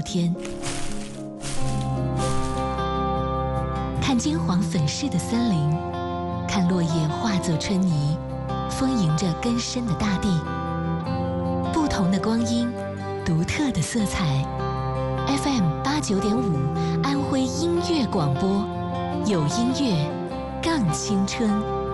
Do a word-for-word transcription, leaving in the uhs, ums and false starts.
天。看金黄粉饰的森林，看落叶化作春泥，丰盈着根深的大地。不同的光阴，独特的色彩。F M 八九点五，安徽音乐广播，有音乐，更青春。